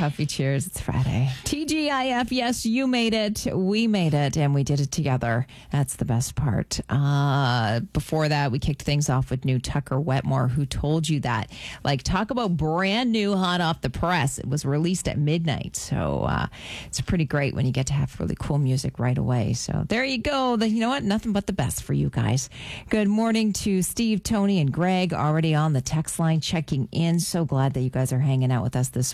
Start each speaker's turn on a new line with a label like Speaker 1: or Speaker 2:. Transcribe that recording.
Speaker 1: Coffee cheers. It's Friday. TGIF. Yes, you made it. We made it, and we did it together. That's the best part. Before that, we kicked things off with new Tucker Wetmore, Who Told You That. Like, talk about brand new, hot off the press. It was released at midnight, so it's pretty great when you get to have really cool music right away. So there you go. You know what? Nothing but the best for you guys. Good morning to Steve, Tony, and Greg already on the text line checking in. So glad that you guys are hanging out with us this